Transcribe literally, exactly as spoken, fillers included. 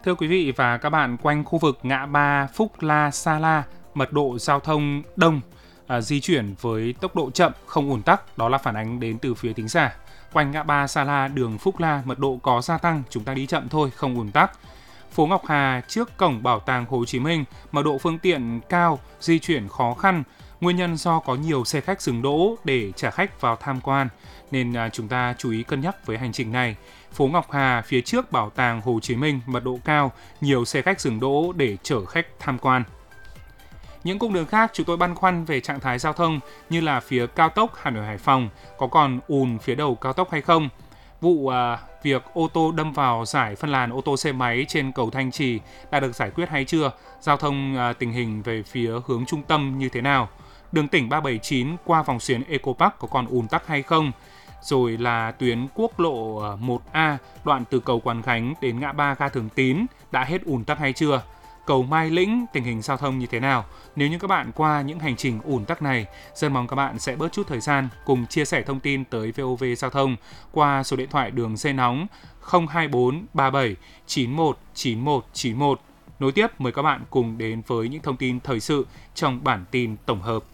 Thưa quý vị và các bạn, quanh khu vực ngã ba Phúc La Sa La, mật độ giao thông đông, à, di chuyển với tốc độ chậm, không ùn tắc, đó là phản ánh đến từ phía thính giả. Quanh ngã ba Sa La, đường Phúc La, mật độ có gia tăng, chúng ta đi chậm thôi, không ùn tắc. Phố Ngọc Hà trước cổng Bảo tàng Hồ Chí Minh, mật độ phương tiện cao, di chuyển khó khăn. Nguyên nhân do có nhiều xe khách dừng đỗ để trả khách vào tham quan, nên à, chúng ta chú ý cân nhắc với hành trình này. Phố Ngọc Hà phía trước Bảo tàng Hồ Chí Minh, mật độ cao, nhiều xe khách dừng đỗ để chở khách tham quan. Những cung đường khác chúng tôi băn khoăn về trạng thái giao thông như là phía cao tốc Hà Nội Hải Phòng có còn ùn phía đầu cao tốc hay không. Vụ à, việc ô tô đâm vào giải phân làn ô tô xe máy trên cầu Thanh Trì đã được giải quyết hay chưa? Giao thông à, tình hình về phía hướng trung tâm như thế nào? Đường tỉnh ba bảy chín qua vòng xuyến Eco Park có còn ùn tắc hay không? Rồi là tuyến quốc lộ một A đoạn từ cầu Quán Khánh đến ngã ba ga Thường Tín đã hết ùn tắc hay chưa? Cầu Mai Lĩnh tình hình giao thông như thế nào? Nếu như các bạn qua những hành trình ùn tắc này, dân mong các bạn sẽ bớt chút thời gian cùng chia sẻ thông tin tới vê o vê Giao thông qua số điện thoại đường dây nóng không hai bốn ba bảy chín một chín một chín một. Nối tiếp mời các bạn cùng đến với những thông tin thời sự trong bản tin tổng hợp.